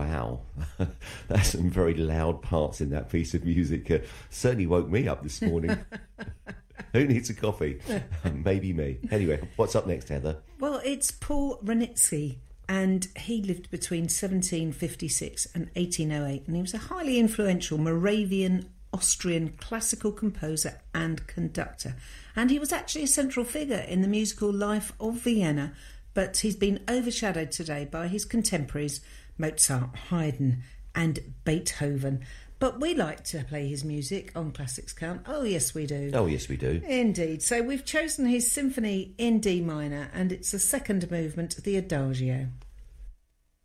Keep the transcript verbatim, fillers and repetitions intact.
Wow, that's some very loud parts in that piece of music. Uh, certainly woke me up this morning. Who needs a coffee? Maybe me. Anyway, what's up next, Heather? Well, it's Paul Wranitzky, and he lived between seventeen fifty-six and eighteen oh eight, and he was a highly influential Moravian Austrian classical composer and conductor. And he was actually a central figure in the musical life of Vienna, but he's been overshadowed today by his contemporaries Mozart, Haydn and Beethoven. But we like to play his music on Classics Count. Oh, yes, we do. Oh, yes, we do. Indeed. So we've chosen his symphony in D minor, and it's the second movement, the Adagio.